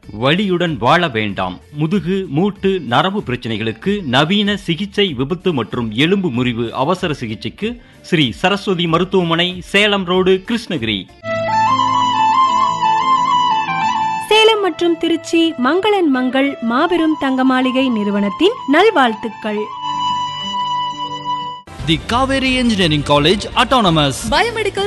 வலியுடன் வாழ வேண்டாம். முதுகு, மூட்டு, நரம்பு பிரச்சனைகளுக்கு நவீன சிகிச்சை, விபத்து மற்றும் எலும்பு முறிவு அவசர சிகிச்சைக்கு ஸ்ரீ சரஸ்வதி மருத்துவமனை, சேலம் ரோடு, கிருஷ்ணகிரி. சேலம் மற்றும் திருச்சி மங்களன் மங்கள் மாபெரும் தங்க மாளிகை நிறுவனத்தின் நல்வாழ்த்துக்கள். The Kaveri Engineering College Autonomous. Biomedical